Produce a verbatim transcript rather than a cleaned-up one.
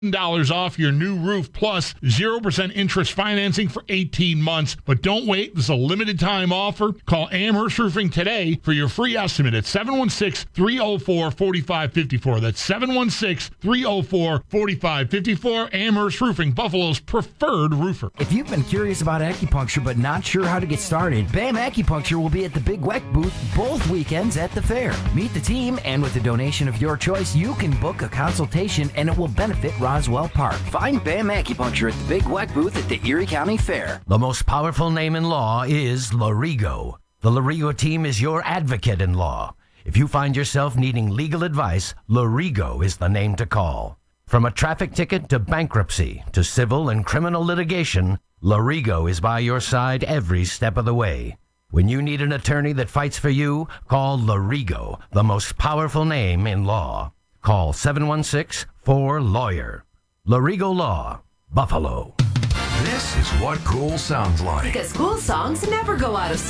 dollars off your new roof plus zero percent interest financing for eighteen months. But don't wait. This is a limited time offer. Call Amherst Roofing today for your free estimate at seven one six, three oh four, four five five four. That's seven one six, three oh four, four five five four. Amherst Roofing, Buffalo's preferred roofer. If you've been curious about acupuncture but not sure how to get started, B A M Acupuncture will be at the Big Weck booth both weekends at the fair. Meet the team, and with a donation of your choice, you can book a consultation and it will benefit Roswell Park. Find B A M Acupuncture at the Big Weck booth at the Erie County Fair. The most powerful name in law is Lorigo. The Lorigo team is your advocate in law. If you find yourself needing legal advice, Lorigo is the name to call. From a traffic ticket to bankruptcy to civil and criminal litigation, Lorigo is by your side every step of the way. When you need an attorney that fights for you, call Lorigo, the most powerful name in law. Call seven one six, four, lawyer. Lorigo Law, Buffalo. This is what cool sounds like. Because cool songs never go out of style.